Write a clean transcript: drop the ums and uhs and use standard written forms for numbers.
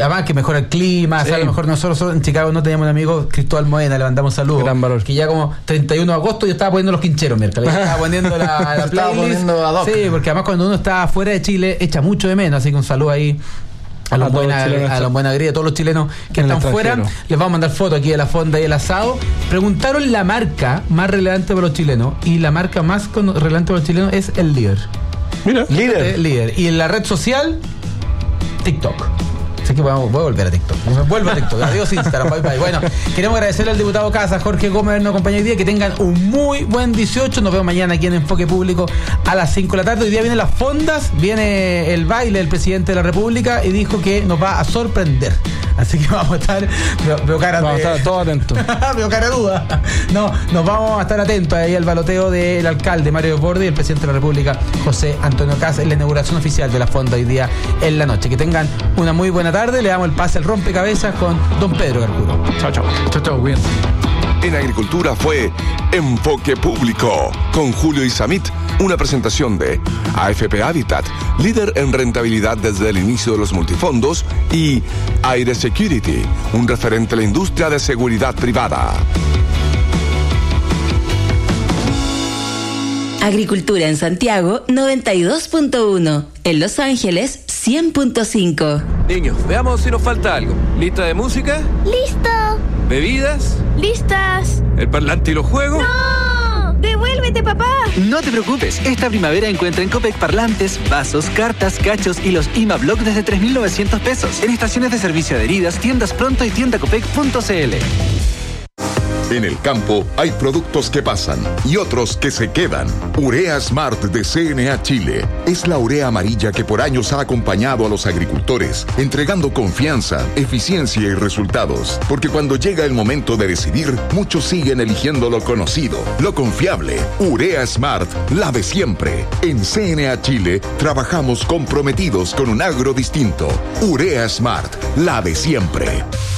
además que mejora el clima, sí. O sea, a lo mejor nosotros en Chicago no teníamos un amigo, Cristóbal Moena, le mandamos saludos. Gran valor. Que ya como 31 de agosto yo estaba poniendo los quincheros, miércoles. Estaba poniendo la playlist. Sí, porque además cuando uno está fuera de Chile echa mucho de menos, así que un saludo ahí a los buena agria, a todos los chilenos que están fuera. Les vamos a mandar fotos aquí de la fonda y el asado. Preguntaron la marca más relevante para los chilenos, y la marca más relevante para los chilenos es el Líder. Mira, Líder. Y en la red social, TikTok. Así que voy a volver a TikTok. Vuelvo a TikTok. Adiós Instagram. Bye bye. Bueno, queremos agradecerle al diputado Casa, Jorge Gómez, habernos acompañado hoy día. Que tengan un muy buen 18. Nos vemos mañana aquí en Enfoque Público a las 5 de la tarde. Hoy día vienen las fondas, viene el baile del presidente de la República y dijo que nos va a sorprender. Así que vamos a estar. Veo cara vamos a estar todos atentos. Veo cara de duda. No, nos vamos a estar atentos ahí al baloteo del alcalde Mario Bordi y el presidente de la República José Antonio Kast en la inauguración oficial de la fonda hoy día en la noche. Que tengan una muy buena tarde. Le damos el pase al rompecabezas con don Pedro Carcuro. Chao, bien. En Agricultura fue Enfoque Público con Julio Isamit, una presentación de AFP Habitat, líder en rentabilidad desde el inicio de los multifondos, y Aire Security, un referente a la industria de seguridad privada. Agricultura en Santiago 92.1, en Los Ángeles 100.5. Niños, veamos si nos falta algo. ¿Lista de música? ¡Listo! ¿Bebidas? ¡Listas! ¿El parlante y los juegos? ¡No! ¡Devuélvete, papá! No te preocupes, esta primavera encuentra en Copec parlantes, vasos, cartas, cachos y los IMA Block desde 3.900 pesos. En estaciones de servicio adheridas, tiendas Pronto y tiendacopec.cl. En el campo hay productos que pasan y otros que se quedan. Urea Smart de CNA Chile es la urea amarilla que por años ha acompañado a los agricultores, entregando confianza, eficiencia y resultados. Porque cuando llega el momento de decidir, muchos siguen eligiendo lo conocido, lo confiable. Urea Smart, la de siempre. En CNA Chile trabajamos comprometidos con un agro distinto. Urea Smart, la de siempre.